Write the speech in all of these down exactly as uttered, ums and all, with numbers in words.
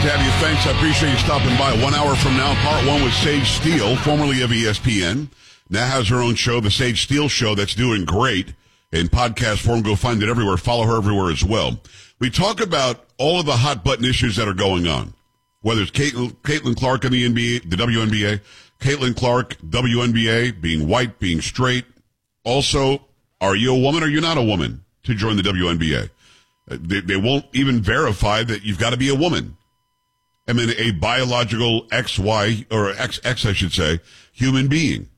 to have you. Thanks. I appreciate you stopping by. One hour from now, part one with Sage Steele, formerly of E S P N. Now has her own show, The Sage Steele Show, that's doing great in podcast form. Go find it everywhere. Follow her everywhere as well. We talk about all of the hot button issues that are going on, whether it's Caitlin, Caitlin Clark in the N B A, the W N B A, Caitlin Clark, W N B A, being white, being straight. Also, are you a woman or are you not a woman to join the W N B A? They, they won't even verify that you've got to be a woman. I mean, a biological X Y, or X X, I should say, human being.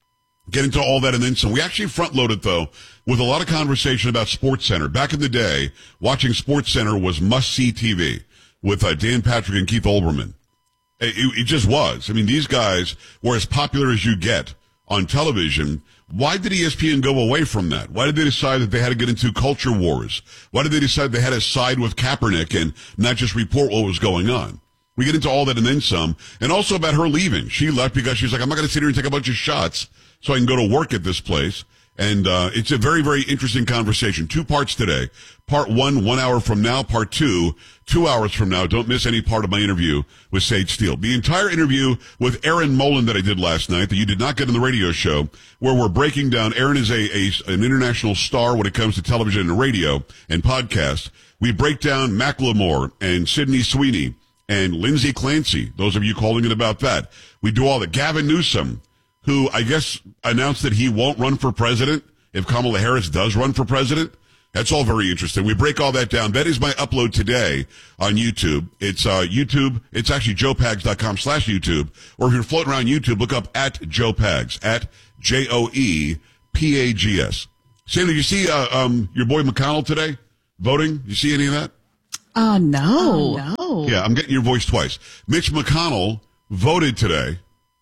Get into all that and then some. We actually front-loaded, though, with a lot of conversation about SportsCenter. Back in the day, watching SportsCenter was must-see T V with uh, Dan Patrick and Keith Olbermann. It, it just was. I mean, these guys were as popular as you get on television. Why did E S P N go away from that? Why did they decide that they had to get into culture wars? Why did they decide they had to side with Kaepernick and not just report what was going on? We get into all that and then some. And also about her leaving. She left because she's like, I'm not going to sit here and take a bunch of shots so I can go to work at this place. And uh it's a very, very interesting conversation. Two parts today. Part one, one hour from now. Part two, two hours from now. Don't miss any part of my interview with Sage Steele. The entire interview with Aaron Molan that I did last night that you did not get on the radio show, where we're breaking down. Aaron is a, a an international star when it comes to television and radio and podcast. We break down Macklemore and Sydney Sweeney and Lindsay Clancy. Those of you calling in about that. We do all that. Gavin Newsom, who I guess announced that he won't run for president if Kamala Harris does run for president. That's all very interesting. We break all that down. That is my upload today on YouTube. It's uh YouTube. It's actually joepags.com slash YouTube. Or if you're floating around YouTube, look up at Joe Pags, at J O E P A G S. Sam, did you see uh, um your boy McConnell today voting? Did you see any of that? Oh, no. Oh, no. Yeah, I'm getting your voice twice. Mitch McConnell voted today.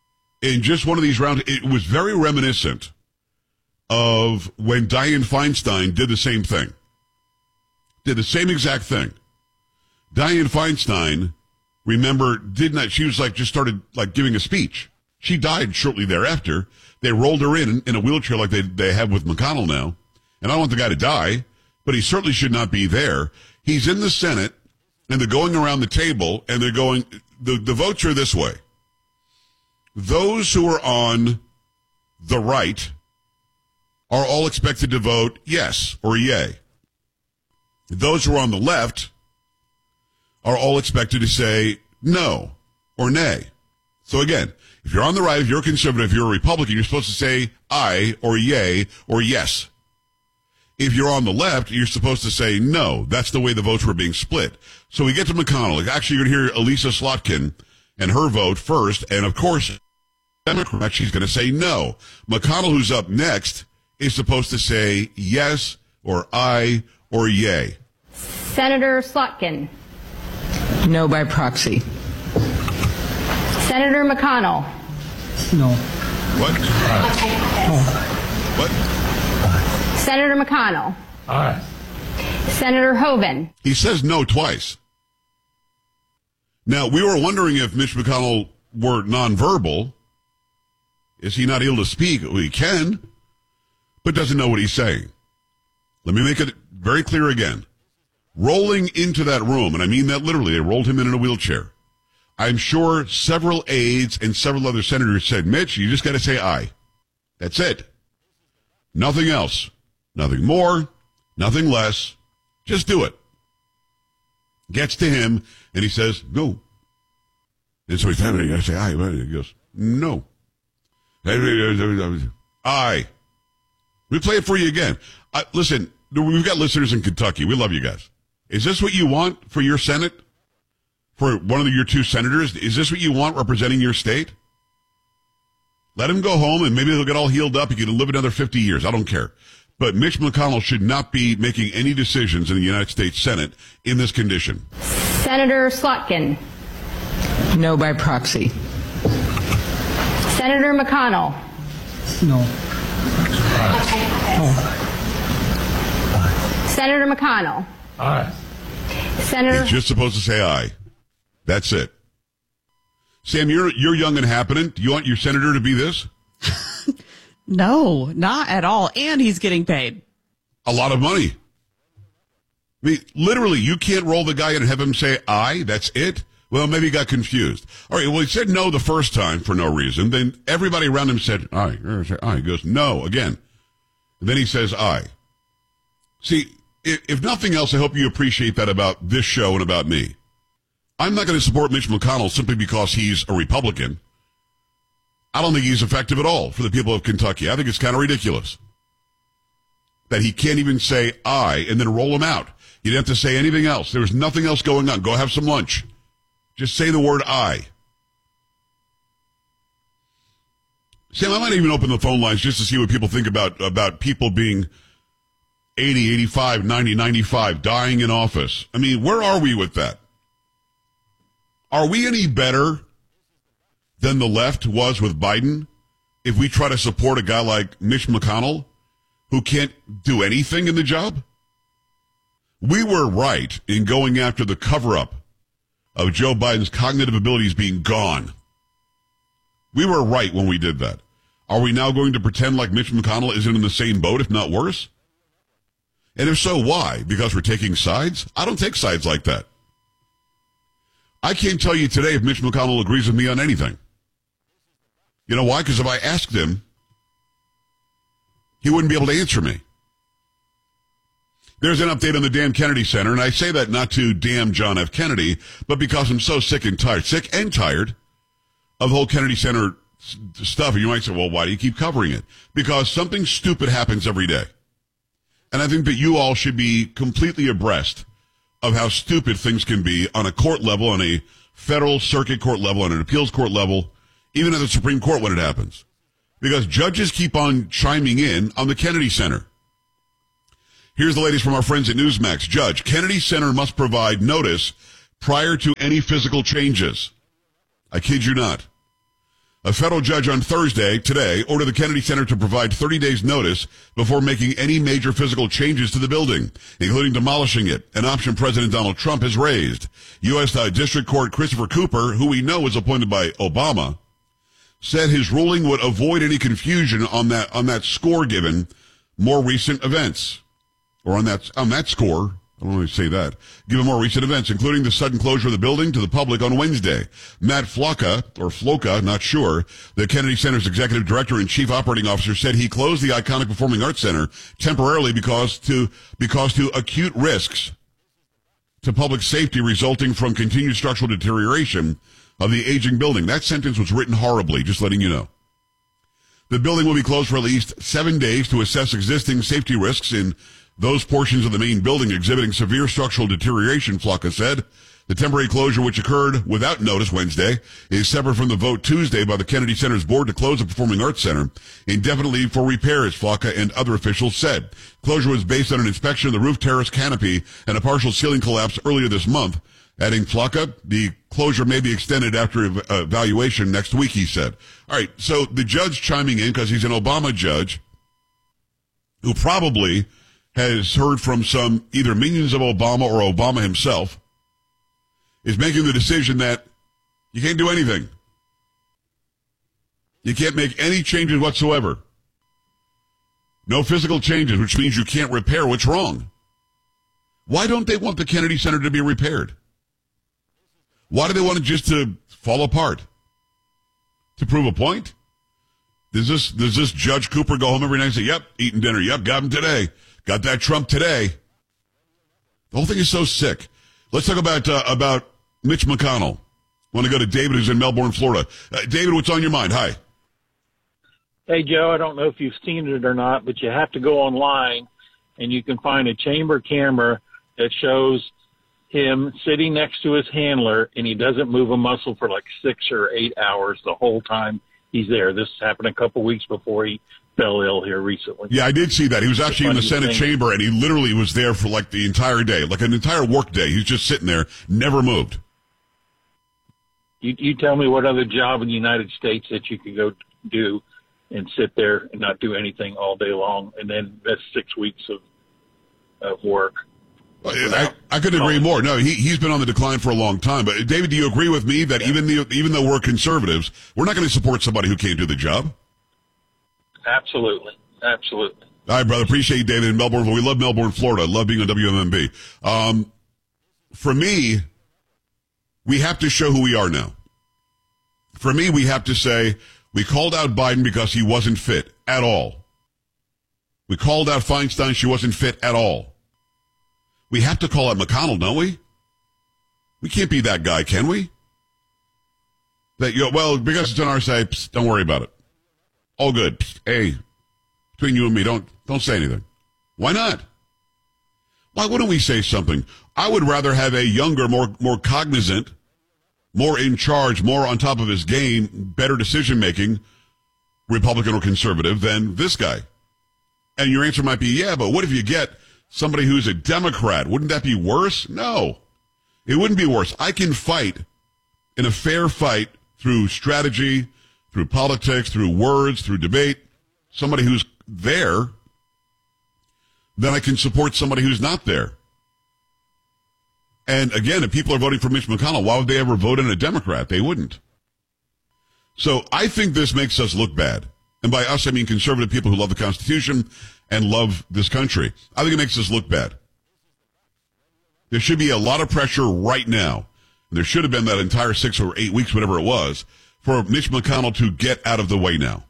In just one of these rounds, it was very reminiscent of when Dianne Feinstein did the same thing. Did the same exact thing. Dianne Feinstein, remember, did not, she was like, just started like giving a speech. She died shortly thereafter. They rolled her in, in a wheelchair like they, they have with McConnell now. And I don't want the guy to die, but he certainly should not be there. He's in the Senate, and they're going around the table, and they're going, the, the votes are this way. Those who are on the right are all expected to vote yes or yay. Those who are on the left are all expected to say no or nay. So again, if you're on the right, if you're a conservative, if you're a Republican, you're supposed to say aye or yay or yes. If you're on the left, you're supposed to say no. That's the way the votes were being split. So we get to McConnell. Actually, you're going to hear Elisa Slotkin and her vote first. And of course, Democrat, she's going to say no. McConnell, who's up next, is supposed to say yes or aye or yay. Senator Slotkin. No by proxy. Senator McConnell. No. What? Oh. What? Senator McConnell. Aye. Senator Hoeven. He says no twice. Now, we were wondering if Mitch McConnell were nonverbal. Is he not able to speak? Well, he can, but doesn't know what he's saying. Let me make it very clear again. Rolling into that room, and I mean that literally, they rolled him in in a wheelchair. I'm sure several aides and several other senators said, Mitch, you just got to say aye. That's it. Nothing else. Nothing more. Nothing less. Just do it. Gets to him, and he says, no. And so he's having to say aye. He goes, no. Aye. We play it for you again. Uh, listen, we've got listeners in Kentucky. We love you guys. Is this what you want for your Senate? For one of your two senators? Is this what you want representing your state? Let him go home and maybe they'll get all healed up. He can live another fifty years. I don't care. But Mitch McConnell should not be making any decisions in the United States Senate in this condition. Senator Slotkin. No by proxy. Senator McConnell. No. Oh. Senator McConnell. Aye. Senator. He's just supposed to say aye. That's it. Sam, you're you're young and happening. Do you want your senator to be this? No, not at all. And he's getting paid a lot of money. I mean, literally, you can't roll the guy in and have him say aye. That's it. Well, maybe he got confused. All right, well, he said no the first time for no reason. Then everybody around him said, aye. aye. He goes, no, again. And then he says, aye. See, if, if nothing else, I hope you appreciate that about this show and about me. I'm not going to support Mitch McConnell simply because he's a Republican. I don't think he's effective at all for the people of Kentucky. I think it's kind of ridiculous that he can't even say aye and then roll him out. You didn't have to say anything else. There was nothing else going on. Go have some lunch. Just say the word aye. Sam, I might even open the phone lines just to see what people think about, about people being eighty, eighty-five, ninety, ninety-five, dying in office. I mean, where are we with that? Are we any better than the left was with Biden if we try to support a guy like Mitch McConnell who can't do anything in the job? We were right in going after the cover-up of Joe Biden's cognitive abilities being gone. We were right when we did that. Are we now going to pretend like Mitch McConnell isn't in the same boat, if not worse? And if so, why? Because we're taking sides? I don't take sides like that. I can't tell you today if Mitch McConnell agrees with me on anything. You know why? Because if I asked him, he wouldn't be able to answer me. There's an update on the Dan Kennedy Center, and I say that not to damn John F. Kennedy, but because I'm so sick and tired, sick and tired of the whole Kennedy Center stuff. And you might say, well, why do you keep covering it? Because something stupid happens every day. And I think that you all should be completely abreast of how stupid things can be on a court level, on a federal circuit court level, on an appeals court level, even at the Supreme Court when it happens. Because judges keep on chiming in on the Kennedy Center. Here's the latest from our friends at Newsmax. Judge, Kennedy Center must provide notice prior to any physical changes. I kid you not. A federal judge on Thursday, today, ordered the Kennedy Center to provide thirty days notice before making any major physical changes to the building, including demolishing it, an option President Donald Trump has raised. U S Uh, District Court Christopher Cooper, who we know was appointed by Obama, said his ruling would avoid any confusion on that on that score given more recent events. Or on that on that score, I don't want to say that, given more recent events, including the sudden closure of the building to the public on Wednesday. Matt Flocka, or Floka, not sure, the Kennedy Center's executive director and chief operating officer, said he closed the iconic Performing Arts Center temporarily because to because to acute risks to public safety resulting from continued structural deterioration of the aging building. That sentence was written horribly, just letting you know. The building will be closed for at least seven days to assess existing safety risks in those portions of the main building exhibiting severe structural deterioration, Flocka said. The temporary closure, which occurred without notice Wednesday, is separate from the vote Tuesday by the Kennedy Center's board to close the Performing Arts Center indefinitely for repairs, Flocka and other officials said. Closure was based on an inspection of the roof terrace canopy and a partial ceiling collapse earlier this month. Adding Flocka, the closure may be extended after ev- uh, evaluation next week, he said. All right, so the judge chiming in, because he's an Obama judge, who probably has heard from some either minions of Obama or Obama himself, is making the decision that you can't do anything. You can't make any changes whatsoever. No physical changes, which means you can't repair what's wrong. Why don't they want the Kennedy Center to be repaired? Why do they want it just to fall apart? To prove a point? Does this, does this Judge Cooper go home every night and say, yep, eating dinner, yep, got him today. Got that Trump today. The whole thing is so sick. Let's talk about uh, about Mitch McConnell. Want to go to David, who's in Melbourne, Florida. Uh, David, what's on your mind? Hi. Hey, Joe, I don't know if you've seen it or not, but you have to go online, and you can find a chamber camera that shows him sitting next to his handler, and he doesn't move a muscle for like six or eight hours the whole time he's there. This happened a couple weeks before he fell ill here recently. Yeah, I did see that. He was actually in the Senate thing. chamber, and he literally was there for like the entire day, like an entire work day. He's just sitting there, never moved. You, you tell me what other job in the United States that you could go do and sit there and not do anything all day long, and then that's six weeks of of work. I, I couldn't agree more. No, he, he's been on the decline for a long time. But, David, do you agree with me that yeah. even, the, even though we're conservatives, we're not going to support somebody who can't do the job? Absolutely. Absolutely. All right, brother. Appreciate you, David, in Melbourne. We love Melbourne, Florida. Love being on W M M B. Um, for me, We have to show who we are now. For me, we have to say we called out Biden because he wasn't fit at all. We called out Feinstein. She wasn't fit at all. We have to call out McConnell, don't we? We can't be that guy, can we? That you well, because it's on our side, psst, don't worry about it. All good. Psst, hey, between you and me, don't don't say anything. Why not? Why wouldn't we say something? I would rather have a younger, more more cognizant, more in charge, more on top of his game, better decision-making Republican or conservative than this guy. And your answer might be, yeah, but what if you get somebody who's a Democrat? Wouldn't that be worse? No, it wouldn't be worse. I can fight in a fair fight through strategy, through politics, through words, through debate, somebody who's there, then I can support somebody who's not there. And again, if people are voting for Mitch McConnell, why would they ever vote in a Democrat? They wouldn't. So I think this makes us look bad. And by us, I mean conservative people who love the Constitution and love this country. I think it makes us look bad. There should be a lot of pressure right now. And there should have been that entire six or eight weeks, whatever it was, for Mitch McConnell to get out of the way now.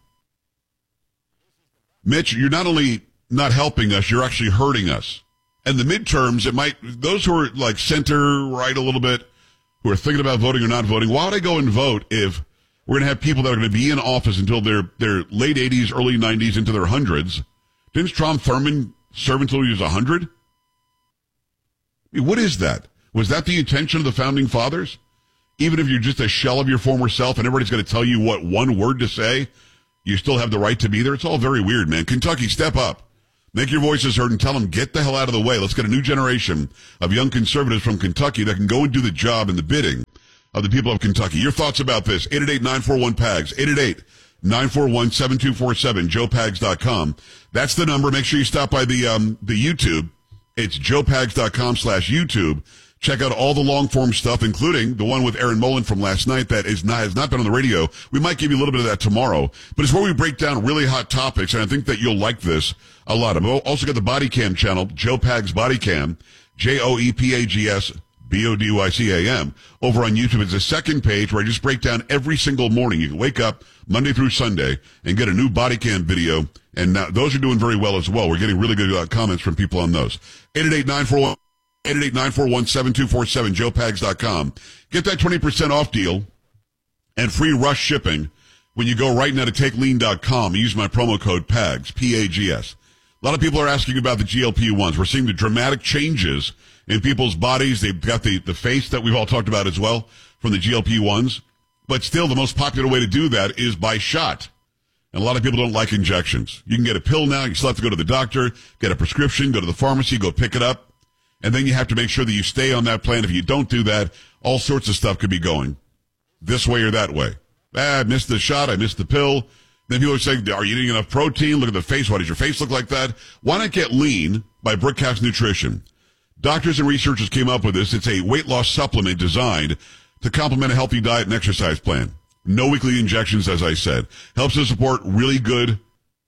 Mitch, you're not only not helping us, you're actually hurting us. And the midterms, it might, those who are like center right a little bit, who are thinking about voting or not voting, why would I go and vote if we're going to have people that are going to be in office until their, their late eighties, early nineties, into their hundreds? Didn't Strom Thurmond serve until he was one hundred? I mean, what is that? Was that the intention of the Founding Fathers? Even if you're just a shell of your former self and everybody's going to tell you what one word to say, you still have the right to be there? It's all very weird, man. Kentucky, step up. Make your voices heard and tell them, get the hell out of the way. Let's get a new generation of young conservatives from Kentucky that can go and do the job and the bidding of the people of Kentucky. Your thoughts about this? eight eight eight, nine four one, P A G S. eight eight eight, nine four one, seven two four seven, joe pags dot com. That's the number. Make sure you stop by the um, the YouTube. It's joe pags dot com slash YouTube. Check out all the long-form stuff, including the one with Aaron Mullen from last night that is not, has not been on the radio. We might give you a little bit of that tomorrow. But it's where we break down really hot topics, and I think that you'll like this a lot. I've also got the Body Cam channel, Joe Pags Body Cam, J O E P A G S B O D Y C A M, over on YouTube. It's the second page where I just break down every single morning. You can wake up Monday through Sunday and get a new body cam video, and now, those are doing very well as well. We're getting really good uh, comments from people on those. eight eight eight, nine four one eight eight eight, nine four one, seven two four seven, joe pags dot com. Get that twenty percent off deal and free rush shipping when you go right now to take lean dot com and use my promo code PAGS, P A G S. A lot of people are asking about the G L P ones. We're seeing the dramatic changes in people's bodies. They've got the, the face that we've all talked about as well from the G L P ones. But still, the most popular way to do that is by shot. And a lot of people don't like injections. You can get a pill now. You still have to go to the doctor, get a prescription, go to the pharmacy, go pick it up. And then you have to make sure that you stay on that plan. If you don't do that, all sorts of stuff could be going this way or that way. Ah, I missed the shot. I missed the pill. Then people are saying, are you eating enough protein? Look at the face. Why does your face look like that? Why not get Lean by Brickhouse Nutrition? Doctors and researchers came up with this. It's a weight loss supplement designed to complement a healthy diet and exercise plan. No weekly injections, as I said. Helps to support really good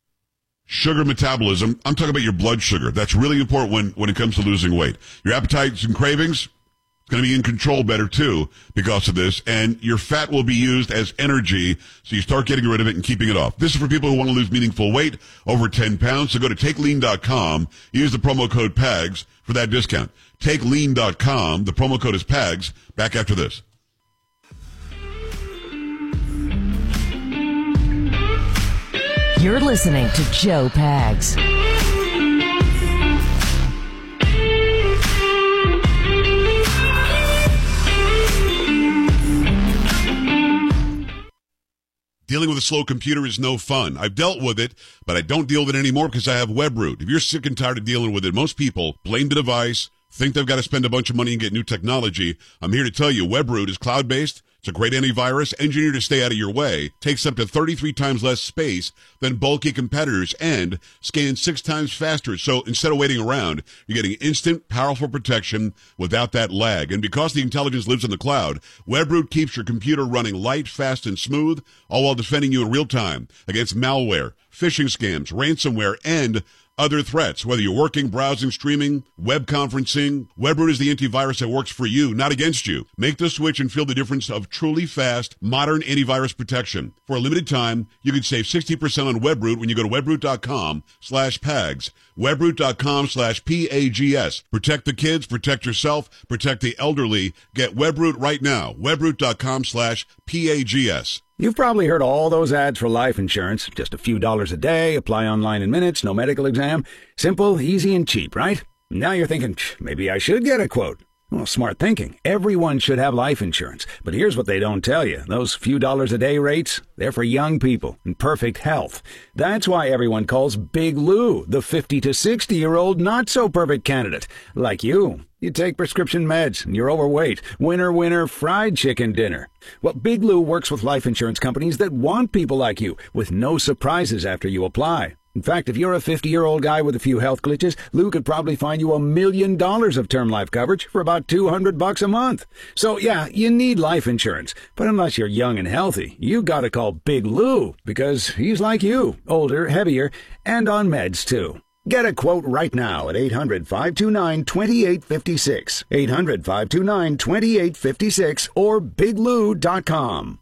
sugar metabolism. I'm talking about your blood sugar. That's really important when, when it comes to losing weight. Your appetites and cravings, it's going to be in control better too because of this. And your fat will be used as energy, so you start getting rid of it and keeping it off. This is for people who want to lose meaningful weight, over ten pounds. So go to take lean dot com. Use the promo code PAGS for that discount. take lean dot com. The promo code is PAGS. Back after this. You're listening to Joe Pags. Dealing with a slow computer is no fun. I've dealt with it, but I don't deal with it anymore because I have WebRoot. If you're sick and tired of dealing with it, most people blame the device, think they've got to spend a bunch of money and get new technology. I'm here to tell you, WebRoot is cloud-based. It's a great antivirus, engineered to stay out of your way, takes up to thirty-three times less space than bulky competitors, and scans six times faster. So instead of waiting around, you're getting instant, powerful protection without that lag. And because the intelligence lives in the cloud, WebRoot keeps your computer running light, fast, and smooth, all while defending you in real time against malware, phishing scams, ransomware, and other threats. Whether you're working, browsing, streaming, web conferencing, Webroot is the antivirus that works for you, not against you. Make the switch and feel the difference of truly fast, modern antivirus protection. For a limited time, you can save sixty percent on Webroot when you go to webroot.com slash PAGS. Webroot.com slash P A G S. Protect the kids, protect yourself, protect the elderly. Get Webroot right now. Webroot.com slash P A G S. You've probably heard all those ads for life insurance. Just a few dollars a day, apply online in minutes, no medical exam. Simple, easy, and cheap, right? Now you're thinking, maybe I should get a quote. Well, smart thinking. Everyone should have life insurance. But here's what they don't tell you. Those few dollars a day rates, they're for young people in perfect health. That's why everyone calls Big Lou the fifty to sixty-year-old not-so-perfect candidate. Like you. You take prescription meds and you're overweight. Winner, winner, fried chicken dinner. Well, Big Lou works with life insurance companies that want people like you, with no surprises after you apply. In fact, if you're a fifty-year-old guy with a few health glitches, Lou could probably find you a million dollars of term life coverage for about two hundred bucks a month. So, yeah, you need life insurance. But unless you're young and healthy, you gotta call Big Lou, because he's like you, older, heavier, and on meds, too. Get a quote right now at eight hundred, five two nine, two eight five six, eight hundred, five two nine, two eight five six, or big lou dot com.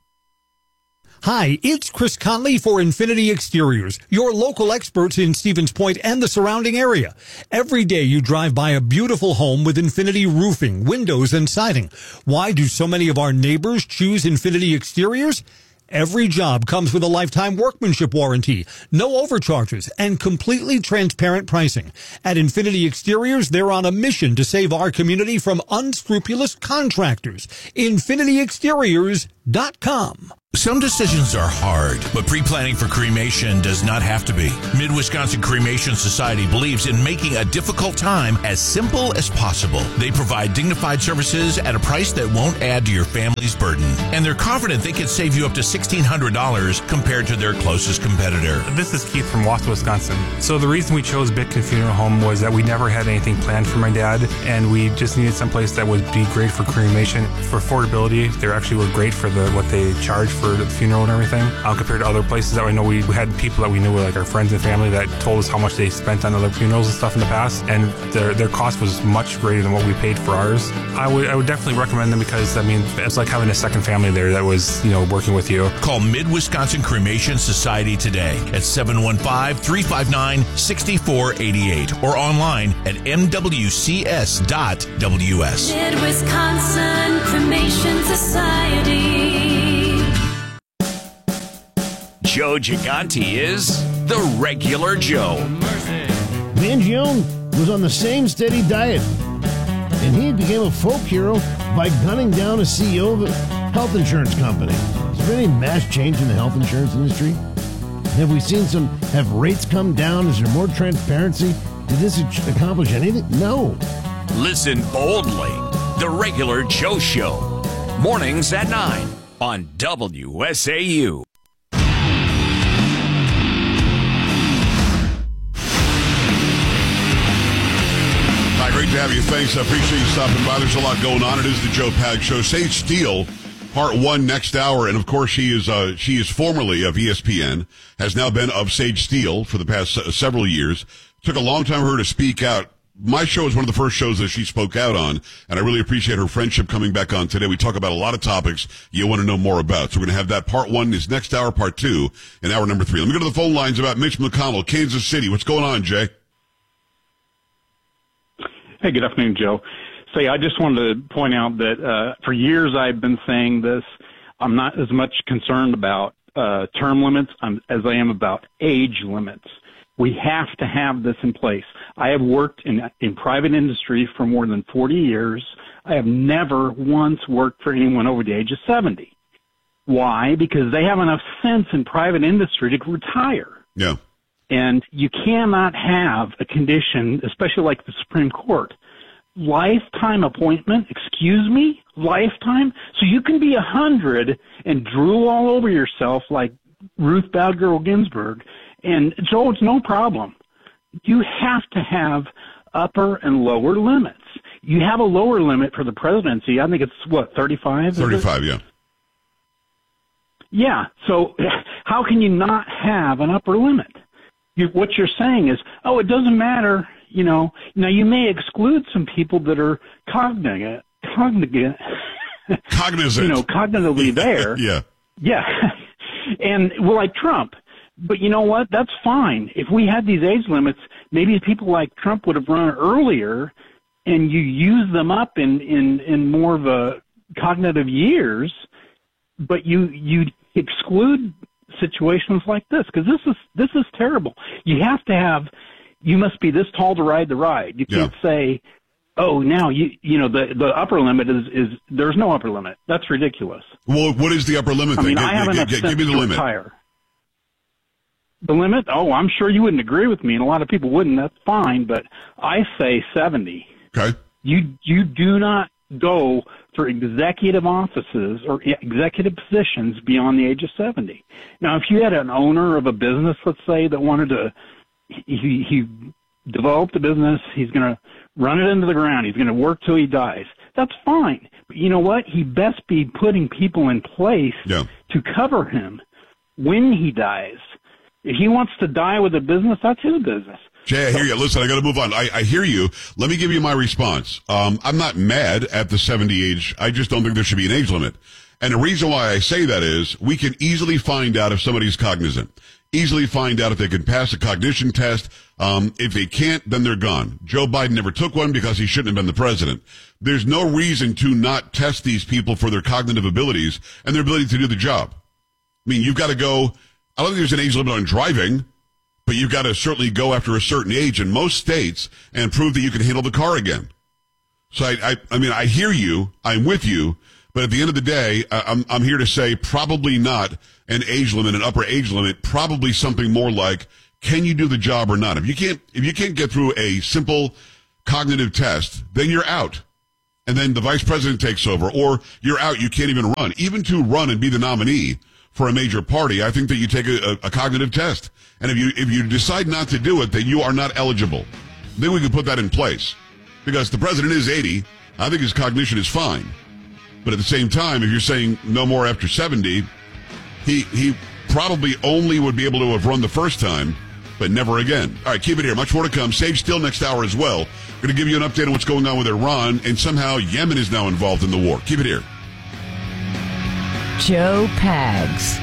Hi, it's Chris Conley for Infinity Exteriors, your local experts in Stevens Point and the surrounding area. Every day you drive by a beautiful home with Infinity roofing, windows, and siding. Why do so many of our neighbors choose Infinity Exteriors? Every job comes with a lifetime workmanship warranty, no overcharges, and completely transparent pricing. At Infinity Exteriors, they're on a mission to save our community from unscrupulous contractors. Infinity Exteriors dot com. Some decisions are hard, but pre-planning for cremation does not have to be. Mid-Wisconsin Cremation Society believes in making a difficult time as simple as possible. They provide dignified services at a price that won't add to your family's burden. And they're confident they can save you up to sixteen hundred dollars compared to their closest competitor. This is Keith from Wausau, Wisconsin. So the reason we chose Bitkin Funeral Home was that we never had anything planned for my dad, and we just needed someplace that would be great for cremation. For affordability, they actually were great for the what they charge for the funeral and everything, uh, compared to other places that we know. We, we had people that we knew, like our friends and family, that told us how much they spent on other funerals and stuff in the past, and their their cost was much greater than what we paid for ours. I would I would definitely recommend them because, I mean, it's like having a second family there that was, you know, working with you. Call Mid-Wisconsin Cremation Society today at seven one five, three five nine, six four eight eight or online at m w c s dot w s. Mid-Wisconsin Cremation Society. Joe Gigante is the regular Joe. Mangione was on the same steady diet, and he became a folk hero by gunning down a C E O of a health insurance company. Has there been any mass change in the health insurance industry? Have we seen some, have rates come down? Is there more transparency? Did this accomplish anything? No. Listen boldly. The regular Joe Show. Mornings at nine on W S A U. Great to have you. Thanks. I appreciate you stopping by. There's a lot going on. It is the Joe Pags Show. Sage Steele, part one next hour. And of course, she is, uh, she is formerly of E S P N, has now been of Sage Steele for the past uh, several years. Took a long time for her to speak out. My show is one of the first shows that she spoke out on, and I really appreciate her friendship coming back on today. We talk about a lot of topics you want to know more about. So we're going to have that. Part one is next hour, part two, and hour number three. Let me go to the phone lines about Mitch McConnell, Kansas City. What's going on, Jay? Hey, good afternoon, Joe. Say, I just wanted to point out that uh, for years I've been saying this. I'm not as much concerned about uh, term limits as I am about age limits. We have to have this in place. I have worked in in private industry for more than forty years. I have never once worked for anyone over the age of seventy. Why? Because they have enough sense in private industry to retire. Yeah. And you cannot have a condition, especially like the Supreme Court, lifetime appointment, excuse me, lifetime? So you can be a hundred and drool all over yourself like Ruth Bader Ginsburg, and Joe, it's no problem. You have to have upper and lower limits. You have a lower limit for the presidency. I think it's, what, thirty-five? thirty-five, yeah. Yeah, so how can you not have an upper limit? you, what you're saying is, oh, it doesn't matter. You know, now you may exclude some people that are cognizant, cognizant, cognizant, you know, cognitively there. yeah. Yeah. And well, like Trump. But you know what? That's fine. If we had these age limits, maybe people like Trump would have run earlier, and you use them up in, in, in more of a cognitive years, but you you exclude situations like this, because this is this is terrible. You have to have, you must be this tall to ride the ride. You can't yeah. say, oh, now you you know the the upper limit is is there's no upper limit. That's ridiculous. Well, what is the upper limit? I mean, then? I have g- enough g- sense give me the to limit. retire. The limit? Oh, I'm sure you wouldn't agree with me, and a lot of people wouldn't. That's fine, but I say seventy. Okay. You you do not go for executive offices or executive positions beyond the age of seventy. Now, if you had an owner of a business, let's say, that wanted to, he, he developed a business, he's going to run it into the ground, he's going to work till he dies, that's fine. But you know what? He best be putting people in place yeah. to cover him when he dies. If he wants to die with a business, that's his business. Jay, I hear you. Listen, I got to move on. I, I hear you. Let me give you my response. Um, I'm not mad at the seventy age. I just don't think there should be an age limit. And the reason why I say that is we can easily find out if somebody's cognizant, easily find out if they can pass a cognition test. Um, if they can't, then they're gone. Joe Biden never took one because he shouldn't have been the president. There's no reason to not test these people for their cognitive abilities and their ability to do the job. I mean, you've got to go. I don't think there's an age limit on driving, but you've got to certainly go after a certain age in most states and prove that you can handle the car again. So I, I, I mean, I hear you. I'm with you. But at the end of the day, I'm, I'm here to say probably not an age limit, an upper age limit, probably something more like, can you do the job or not? If you can't, if you can't get through a simple cognitive test, then you're out. And then the vice president takes over, or you're out. You can't even run. Even to run and be the nominee for a major party, I think that you take a, a, a cognitive test. And if you, if you decide not to do it, then you are not eligible. Then we can put that in place. Because the president is eighty. I think his cognition is fine. But at the same time, if you're saying no more after seventy, he he probably only would be able to have run the first time, but never again. All right, keep it here. Much more to come. Sage Steele next hour as well. Going to give you an update on what's going on with Iran, and somehow Yemen is now involved in the war. Keep it here. Joe Pags.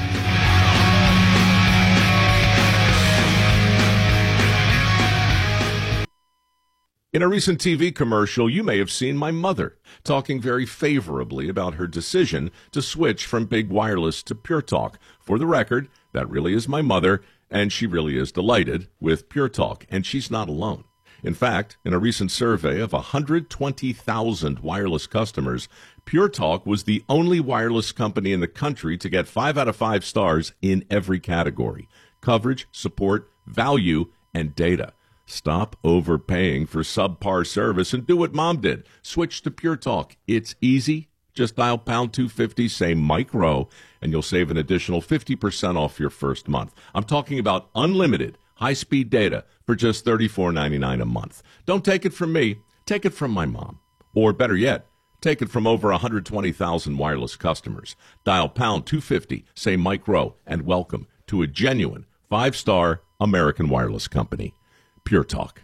In a recent T V commercial, you may have seen my mother talking very favorably about her decision to switch from Big Wireless to Pure Talk. For the record, that really is my mother, and she really is delighted with Pure Talk, and she's not alone. In fact, in a recent survey of one hundred twenty thousand wireless customers, Pure Talk was the only wireless company in the country to get five out of five stars in every category: coverage, support, value, and data. Stop overpaying for subpar service and do what Mom did. Switch to Pure Talk. It's easy. Just dial pound two fifty, say Mike Rowe, and you'll save an additional fifty percent off your first month. I'm talking about unlimited high-speed data for just thirty-four ninety-nine a month. Don't take it from me. Take it from my mom. Or better yet, take it from over one hundred twenty thousand wireless customers. Dial pound two fifty, say Mike Rowe, and welcome to a genuine five-star American wireless company. Pure Talk.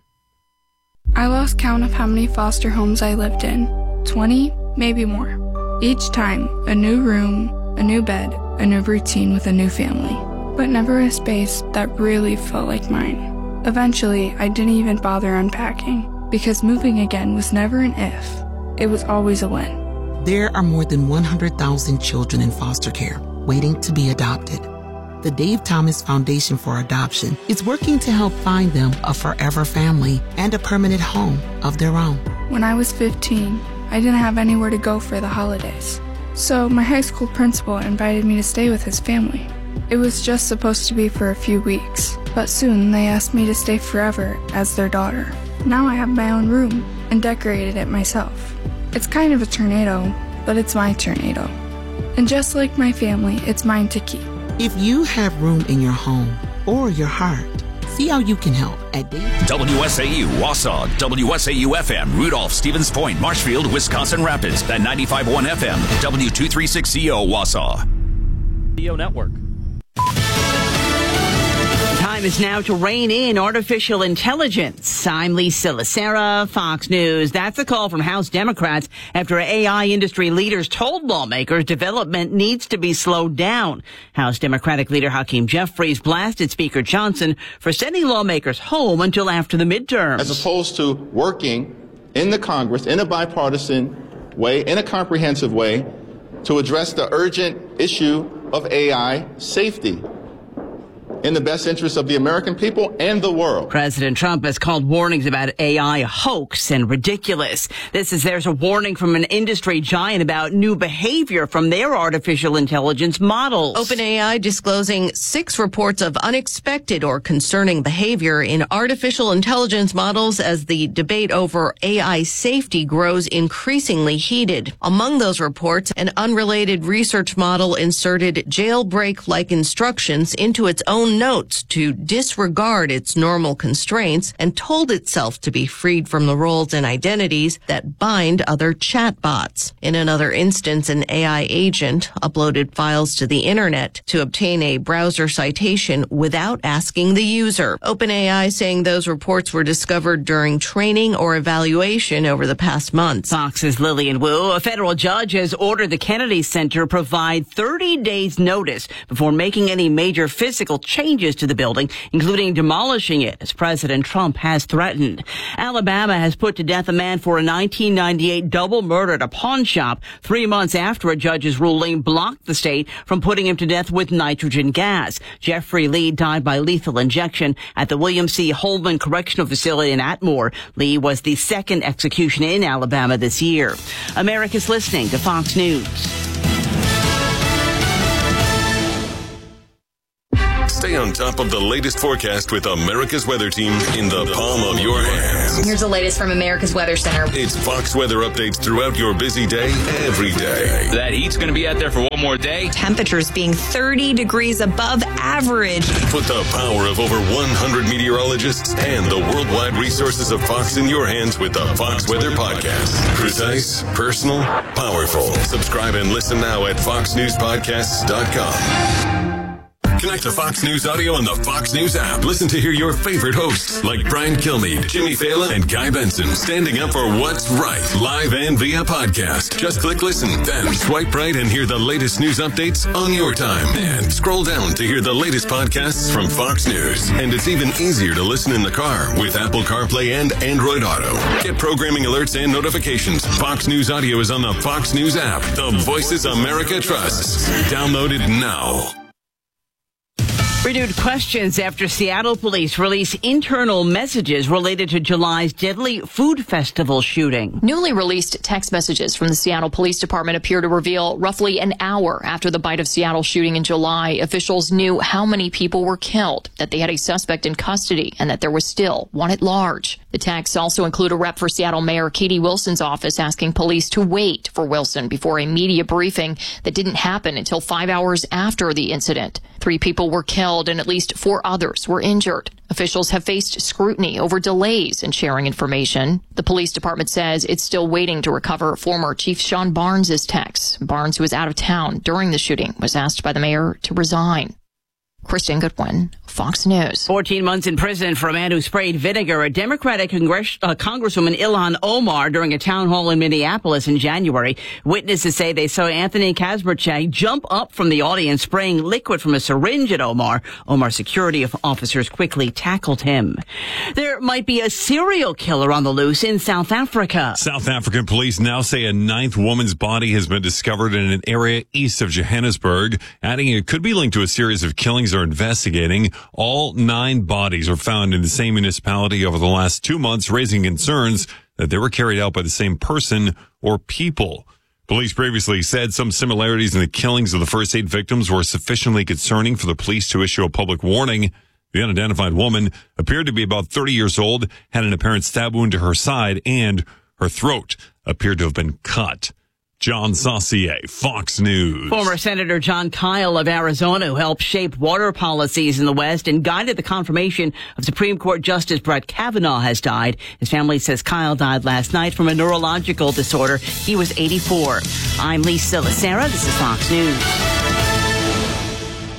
I lost count of how many foster homes I lived in. twenty, maybe more. Each time, a new room, a new bed, a new routine with a new family. But never a space that really felt like mine. Eventually, I didn't even bother unpacking, because moving again was never an if. It was always a when. There are more than one hundred thousand children in foster care waiting to be adopted. The Dave Thomas Foundation for Adoption is working to help find them a forever family and a permanent home of their own. When I was fifteen, I didn't have anywhere to go for the holidays. So my high school principal invited me to stay with his family. It was just supposed to be for a few weeks, but soon they asked me to stay forever as their daughter. Now I have my own room and decorated it myself. It's kind of a tornado, but it's my tornado. And just like my family, it's mine to keep. If you have room in your home or your heart, see how you can help at Dave. W S A U, Wausau, W S A U F M, Rudolph, Stevens Point, Marshfield, Wisconsin Rapids, at ninety-five point one F M, W two thirty-six C O, Wausau. Radio Network. Time is now to rein in artificial intelligence. I'm Lisa Lacera, Fox News. That's a call from House Democrats after A I industry leaders told lawmakers development needs to be slowed down. House Democratic leader Hakeem Jeffries blasted Speaker Johnson for sending lawmakers home until after the midterms. As opposed to working in the Congress in a bipartisan way, in a comprehensive way, to address the urgent issue of A I safety in the best interest of the American people and the world. President Trump has called warnings about A I a hoax and ridiculous. This is there's a warning from an industry giant about new behavior from their artificial intelligence models. OpenAI disclosing six reports of unexpected or concerning behavior in artificial intelligence models as the debate over A I safety grows increasingly heated. Among those reports, an unrelated research model inserted jailbreak-like instructions into its own notes to disregard its normal constraints and told itself to be freed from the roles and identities that bind other chatbots. In another instance, an A I agent uploaded files to the internet to obtain a browser citation without asking the user. OpenAI saying those reports were discovered during training or evaluation over the past months. Fox's Lillian Wu. A federal judge has ordered the Kennedy Center provide thirty days notice before making any major physical changes changes to the building, including demolishing it, as President Trump has threatened. Alabama has put to death a man for a nineteen ninety-eight double murder at a pawn shop, three months after a judge's ruling blocked the state from putting him to death with nitrogen gas. Jeffrey Lee died by lethal injection at the William C. Holman Correctional Facility in Atmore. Lee was the second execution in Alabama this year. America's listening to Fox News. Stay on top of the latest forecast with America's Weather Team in the palm of your hands. Here's the latest from America's Weather Center. It's Fox weather updates throughout your busy day, every day. That heat's going to be out there for one more day. Temperatures being thirty degrees above average. Put the power of over one hundred meteorologists and the worldwide resources of Fox in your hands with the Fox Weather Podcast. Precise, personal, powerful. Subscribe and listen now at fox news podcasts dot com. Connect to Fox News Audio on the Fox News app. Listen to hear your favorite hosts like Brian Kilmeade, Jimmy Fallon, and Guy Benson standing up for what's right, live and via podcast. Just click listen, then swipe right and hear the latest news updates on your time. And scroll down to hear the latest podcasts from Fox News. And it's even easier to listen in the car with Apple CarPlay and Android Auto. Get programming alerts and notifications. Fox News Audio is on the Fox News app. The voices America trusts. Download it now. Renewed questions after Seattle police release internal messages related to July's deadly food festival shooting. Newly released text messages from the Seattle Police Department appear to reveal roughly an hour after the Bite of Seattle shooting in July, officials knew how many people were killed, that they had a suspect in custody, and that there was still one at large. The texts also include a rep for Seattle Mayor Katie Wilson's office asking police to wait for Wilson before a media briefing that didn't happen until five hours after the incident. Three people were killed and at least four others were injured. Officials have faced scrutiny over delays in sharing information. The police department says it's still waiting to recover former Chief Sean Barnes' texts. Barnes, who was out of town during the shooting, was asked by the mayor to resign. Kristen Goodwin, Fox News. fourteen months in prison for a man who sprayed vinegar at Democratic Congress, uh, Congresswoman Ilhan Omar during a town hall in Minneapolis in January. Witnesses say they saw Anthony Kazmarchak jump up from the audience spraying liquid from a syringe at Omar. Omar's security officers quickly tackled him. There might be a serial killer on the loose in South Africa. South African police now say a ninth woman's body has been discovered in an area east of Johannesburg, adding it could be linked to a series of killings are investigating. All nine bodies were found in the same municipality over the last two months, raising concerns that they were carried out by the same person or people. Police previously said some similarities in the killings of the first eight victims were sufficiently concerning for the police to issue a public warning. The unidentified woman appeared to be about thirty years old, had an apparent stab wound to her side, and her throat appeared to have been cut. John Saucier, Fox News. Former Senator John Kyle of Arizona, who helped shape water policies in the West and guided the confirmation of Supreme Court Justice Brett Kavanaugh, has died. His family says Kyle died last night from a neurological disorder. He was eighty-four. I'm Lisa Lacera. This is Fox News.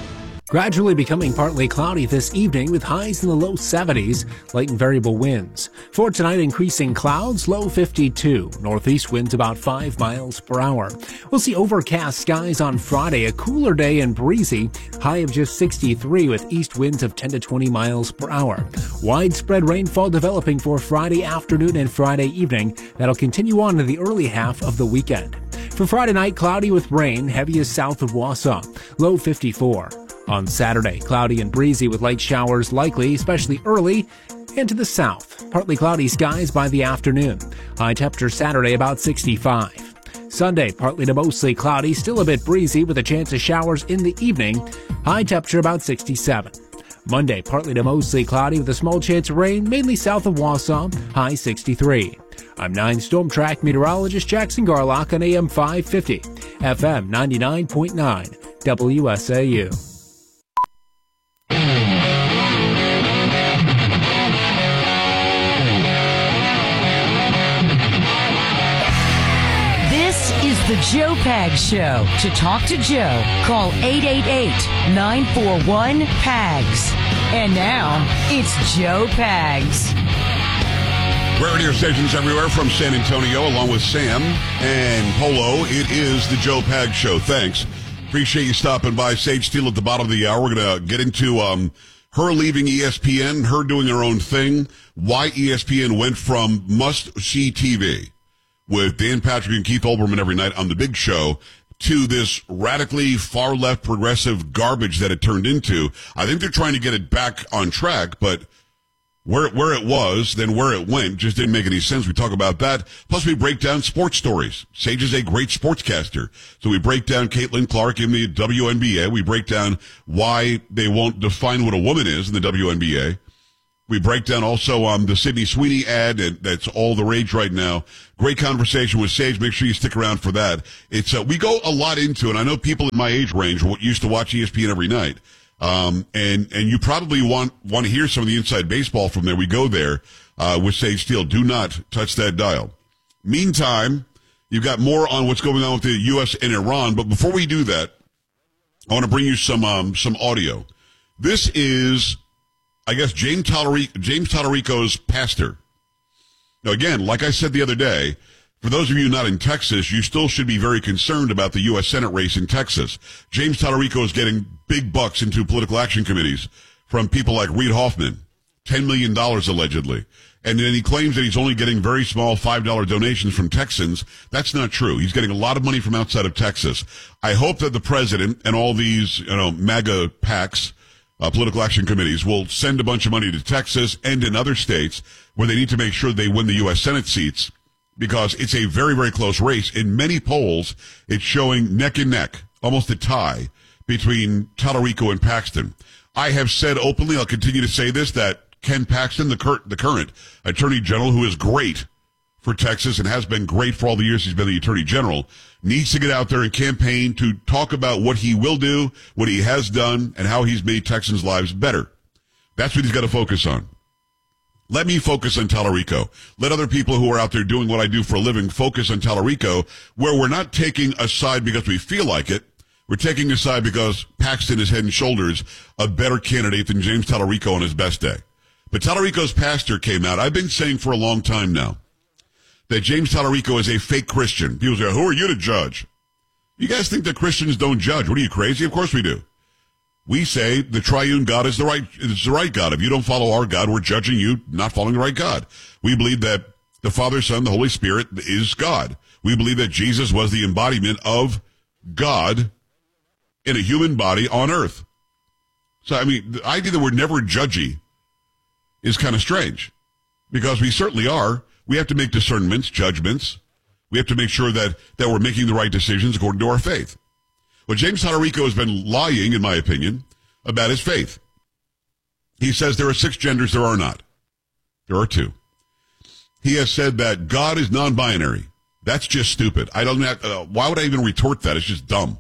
Gradually becoming partly cloudy this evening with highs in the low seventies, light and variable winds. For tonight, increasing clouds, low fifty-two. Northeast winds about five miles per hour. We'll see overcast skies on Friday, a cooler day and breezy, high of just sixty-three with east winds of ten to twenty miles per hour. Widespread rainfall developing for Friday afternoon and Friday evening. That'll continue on in the early half of the weekend. For Friday night, cloudy with rain, heaviest south of Wausau, low fifty-four. On Saturday, cloudy and breezy with light showers likely, especially early, and to the south. Partly cloudy skies by the afternoon. High temperature Saturday about sixty-five. Sunday, partly to mostly cloudy, still a bit breezy with a chance of showers in the evening. High temperature about sixty-seven. Monday, partly to mostly cloudy with a small chance of rain, mainly south of Wausau, high sixty-three. I'm nine Storm Track meteorologist Jackson Garlock on A M five fifty, F M ninety-nine point nine, W S A U. This is the Joe Pags Show. To talk to Joe, call eight eight eight, nine four one, P A G S. And now, it's Joe Pags. Radio stations everywhere from San Antonio, along with Sam and Polo. It is the Joe Pags Show. Thanks. Appreciate you stopping by. Sage Steele at the bottom of the hour. We're going to get into um, her leaving E S P N, her doing her own thing, why E S P N went from must-see T V with Dan Patrick and Keith Olbermann every night on The Big Show to this radically far-left progressive garbage that it turned into. I think they're trying to get it back on track, but where where it was, then where it went, just didn't make any sense. We talk about that. Plus, we break down sports stories. Sage is a great sportscaster. So we break down Caitlin Clark in the W N B A. We break down why they won't define what a woman is in the W N B A. We break down also um, the Sydney Sweeney ad, and that's all the rage right now. Great conversation with Sage. Make sure you stick around for that. It's uh, we go a lot into it. I know people in my age range used to watch E S P N every night. Um, and, and you probably want, want to hear some of the inside baseball from there. We go there, uh, with Sage Steele. Do not touch that dial. Meantime, you've got more on what's going on with the U S and Iran. But before we do that, I want to bring you some, um, some audio. This is, I guess, James Tallarico, James Tallarico's pastor. Now, again, like I said the other day, for those of you not in Texas, you still should be very concerned about the U S Senate race in Texas. James Tallarico is getting big bucks into political action committees from people like Reid Hoffman, ten million dollars allegedly. And then he claims that he's only getting very small five dollar donations from Texans. That's not true. He's getting a lot of money from outside of Texas. I hope that the president and all these, you know, MAGA PACs, uh, political action committees, will send a bunch of money to Texas and in other states where they need to make sure they win the U S Senate seats, because it's a very, very close race. In many polls, it's showing neck and neck, almost a tie between Tallarico and Paxton. I have said openly, I'll continue to say this, that Ken Paxton, the, cur- the current Attorney General, who is great for Texas and has been great for all the years he's been the Attorney General, needs to get out there and campaign to talk about what he will do, what he has done, and how he's made Texans' lives better. That's what he's got to focus on. Let me focus on Tallarico. Let other people who are out there doing what I do for a living focus on Tallarico, where we're not taking a side because we feel like it. We're taking a side because Paxton is head and shoulders a better candidate than James Tallarico on his best day. But Tallarico's pastor came out. I've been saying for a long time now that James Tallarico is a fake Christian. People say, who are you to judge? You guys think that Christians don't judge? What are you, crazy? Of course we do. We say the triune God is the right, is the right God. If you don't follow our God, we're judging you not following the right God. We believe that the Father, Son, the Holy Spirit is God. We believe that Jesus was the embodiment of God in a human body on earth. So, I mean, the idea that we're never judgy is kind of strange, because we certainly are. We have to make discernments, judgments. We have to make sure that, that we're making the right decisions according to our faith. Well, James Tallarico has been lying, in my opinion, about his faith. He says there are six genders. There are not. There are two. He has said that God is non-binary. That's just stupid. I don't have, uh, why would I even retort that? It's just dumb.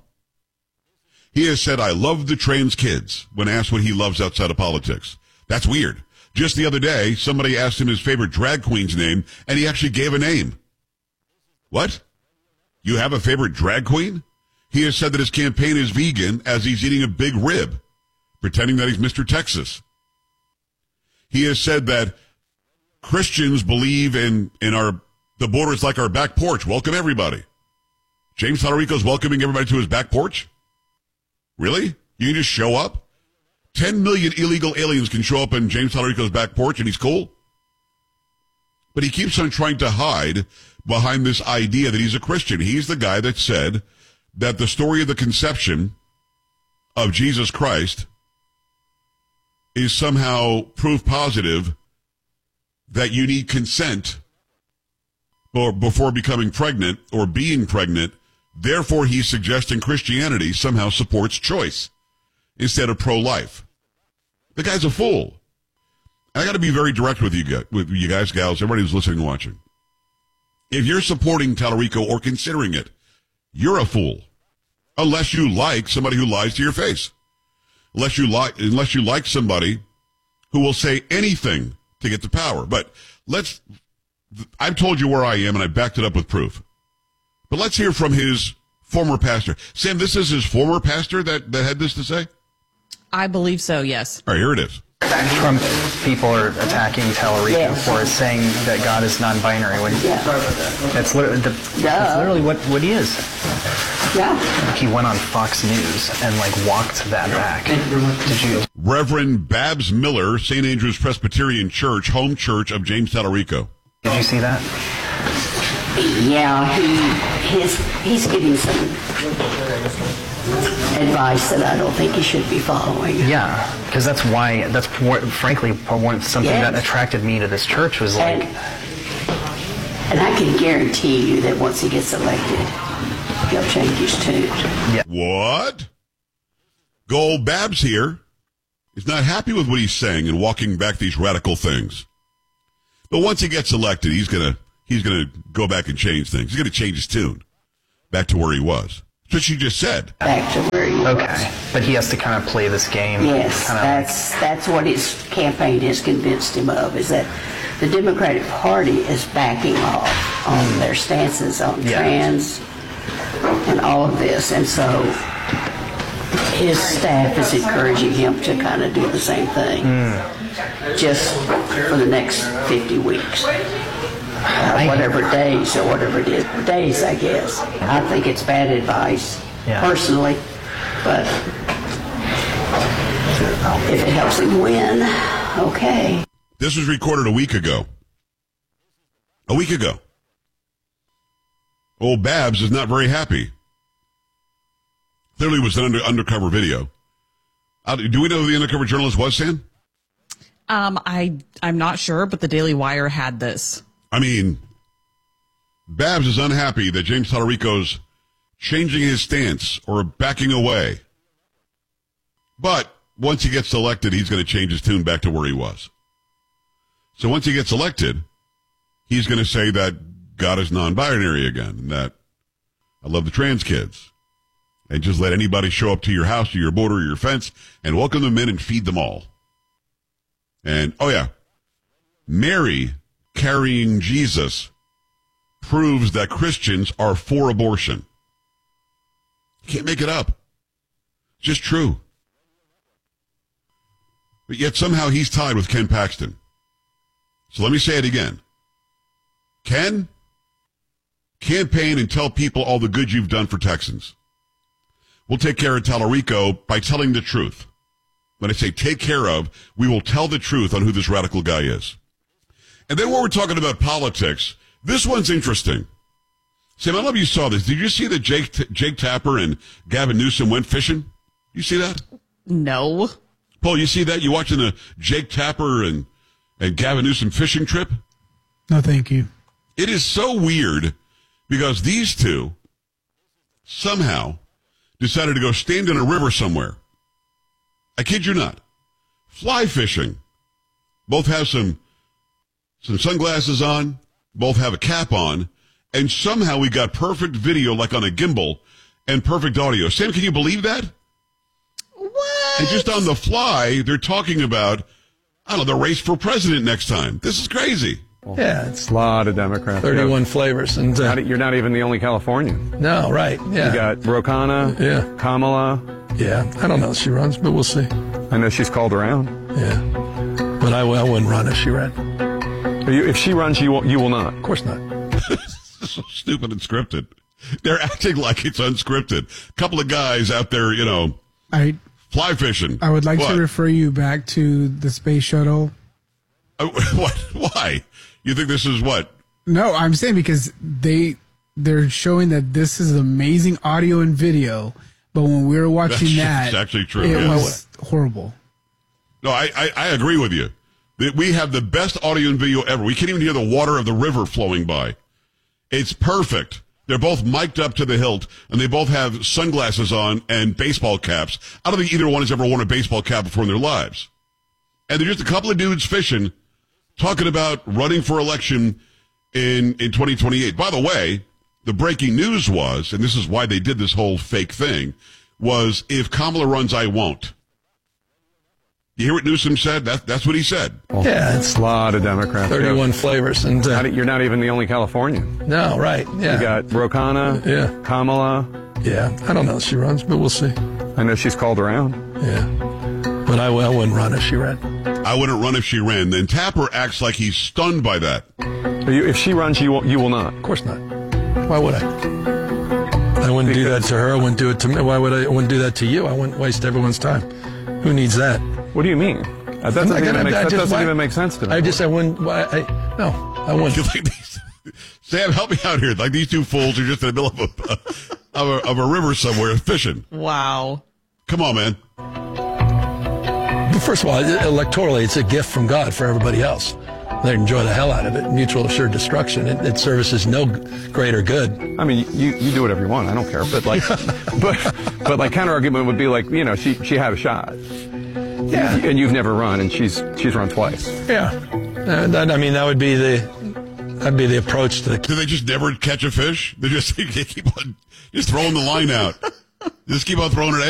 He has said, I love the trans kids, when asked what he loves outside of politics. That's weird. Just the other day, somebody asked him his favorite drag queen's name, and he actually gave a name. What? You have a favorite drag queen? He has said that his campaign is vegan as he's eating a big rib. pretending that he's Mister Texas. He has said that Christians believe in, in our, the border is like our back porch. Welcome everybody. James Tallarico's welcoming everybody to his back porch? Really? You can just show up? ten million illegal aliens can show up in James Tallarico's back porch and he's cool? But he keeps on trying to hide behind this idea that he's a Christian. He's the guy that said that the story of the conception of Jesus Christ is somehow proof positive that you need consent or before becoming pregnant or being pregnant. Therefore, he's suggesting Christianity somehow supports choice instead of pro-life. The guy's a fool. I got to be very direct with you guys, with you guys, gals, everybody who's listening and watching. If you're supporting Tallarico or considering it, you're a fool. Unless you like somebody who lies to your face. Unless you like, unless you like somebody who will say anything to get to power. But let's, I've told you where I am and I backed it up with proof. But let's hear from his former pastor. Sam, this is his former pastor that, that had this to say? I believe so, yes. All right, here it is. Trump people are attacking Tallarico yes. for saying that God is non-binary. When yeah. that's, literally, the, that's literally what, what he is. Yeah. He went on Fox News and like walked that back. Did you? Reverend Babs Miller, Saint Andrew's Presbyterian Church, home church of James Tallarico. Did you see that? Yeah, he his he's giving some advice that I don't think he should be following. Yeah, because that's why, that's frankly one, something yes. that attracted me to this church was like... And, and I can guarantee you that once he gets elected, he'll change his tune. Yeah. What? Gold Babs here is not happy with what he's saying and walking back these radical things. But once he gets elected, he's gonna he's gonna go back and change things. He's gonna change his tune back to where he was. That's what she just said. Back to where he was. Okay, but he has to kind of play this game. Yes, kind of that's like... that's what his campaign has convinced him of, is that the Democratic Party is backing off on mm. their stances on yeah. trans and all of this, and so his staff is encouraging him to kind of do the same thing, mm. just for the next fifty weeks. Uh, whatever days or whatever it is. Days, I guess. I think it's bad advice, yeah. personally, but if it helps him win, okay. This was recorded a week ago. A week ago. Old Babs is not very happy. Clearly was an under, undercover video. Uh, do we know who the undercover journalist was, Sam? Um, I, I'm not sure, but the Daily Wire had this. I mean, Babs is unhappy that James Tallarico's changing his stance or backing away. But once he gets elected, he's going to change his tune back to where he was. So once he gets elected, he's going to say that God is non-binary again, and that I love the trans kids. And just let anybody show up to your house or your border or your fence and welcome them in and feed them all. And, oh yeah, Mary carrying Jesus proves that Christians are for abortion. You can't make it up. It's just true. But yet somehow he's tied with Ken Paxton. So let me say it again. Ken, campaign and tell people all the good you've done for Texans. We'll take care of Tallarico by telling the truth. When I say take care of, we will tell the truth on who this radical guy is. And then when we're talking about politics, this one's interesting. Sam, I don't know if you saw this. Did you see that Jake Jake Tapper and Gavin Newsom went fishing? You see that? No. Paul, you see that? You watching the Jake Tapper and, and Gavin Newsom fishing trip? No, thank you. It is so weird because these two somehow decided to go stand in a river somewhere. I kid you not. Fly fishing. Both have some some sunglasses on, both have a cap on, and somehow we got perfect video like on a gimbal and perfect audio. Sam, can you believe that? What? And just on the fly, they're talking about, I don't know, the race for president next time. This is crazy. Yeah, it's a lot of Democrats. thirty-one yeah. flavors. And uh, You're not even the only Californian. No, right. Yeah. You got Ro Khanna, yeah. Kamala. Yeah, I don't know if she runs, but we'll see. I know she's called around. Yeah. But I, I wouldn't run if she ran. Are you, if she runs, you will, you will not. Of course not. So stupid and scripted. They're acting like it's unscripted. A couple of guys out there, you know, I fly fishing. I would like what? to refer you back to the space shuttle. Uh, what? Why? You think this is what? No, I'm saying because they they're showing that this is amazing audio and video, but when we were watching That's that, actually true. it Yeah. was horrible. No, I, I, I agree with you. That we have the best audio and video ever. We can't even hear the water of the river flowing by. It's perfect. They're both mic'd up to the hilt, and they both have sunglasses on and baseball caps. I don't think either one has ever worn a baseball cap before in their lives. And they're just a couple of dudes fishing, talking about running for election in, in twenty twenty-eight. By the way, the breaking news was, and this is why they did this whole fake thing, was if Kamala runs, I won't. You hear what Newsom said? That, that's what he said. Well, Yeah, it's a lot of Democrats. thirty-one flavors. And uh, Not- You're not even the only Californian. no, right. Yeah. You got Ro Khanna, Yeah. Kamala. Yeah. I don't know if she runs, but we'll see. I know she's called around. Yeah. But I, I wouldn't run if she ran. I wouldn't run if she ran. Then Tapper acts like he's stunned by that. Are you, if she runs, you will, you will not. Of course not. Why would I? I wouldn't do that to her. I wouldn't do it to me. Why would I? I wouldn't do that to you. I wouldn't waste everyone's time. Who needs that? What do you mean? That doesn't, I'm not even, gonna- make, I that just- doesn't why- even make sense to me. I just, I wouldn't, why, I, no, I wouldn't. You think these, Sam, help me out here. Like these two fools are just in the middle of a, of a, of a river somewhere fishing. Wow. Come on, man. But first of all, electorally, it's a gift from God for everybody else. They enjoy the hell out of it. Mutual assured destruction. It, it services no greater good. I mean, you, you do whatever you want. I don't care. But like, but but like counter argument would be like, you know, she she had a shot. Yeah. And you've never run, and she's she's run twice. Yeah. Uh, that, I mean, that would be the that'd be the approach to the. Do they just never catch a fish? They just they keep on just throwing the line out. Just keep on throwing it